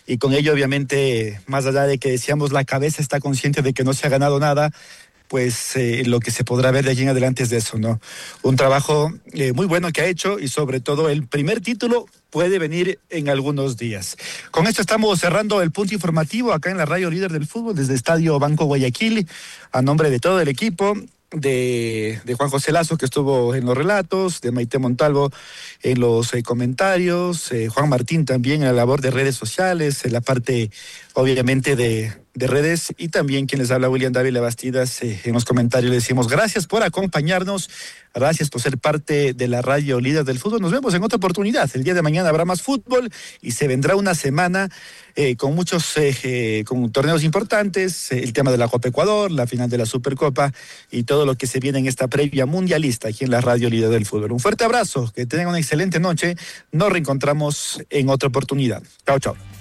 y con ello obviamente, más allá de que decíamos la cabeza está consciente de que no se ha ganado nada, pues lo que se podrá ver de allí en adelante es de eso, ¿no? Un trabajo muy bueno que ha hecho y sobre todo el primer título puede venir en algunos días. Con esto estamos cerrando el punto informativo acá en la Radio Líder del Fútbol desde Estadio Banco Guayaquil, a nombre de todo el equipo. De Juan José Lazo, que estuvo en los relatos, de Maite Montalvo en los comentarios, Juan Martín también en la labor de redes sociales, en la parte obviamente de redes, y también quien les habla, William Dávila Bastidas, en los comentarios. Le decimos gracias por acompañarnos, gracias por ser parte de la Radio Líder del Fútbol. Nos vemos en otra oportunidad. El día de mañana habrá más fútbol y se vendrá una semana con muchos con torneos importantes, el tema de la Copa Ecuador, la final de la Supercopa y todo lo que se viene en esta previa mundialista aquí en la Radio Líder del Fútbol. Un fuerte abrazo, que tengan una excelente noche. Nos reencontramos en otra oportunidad. Chao, chao.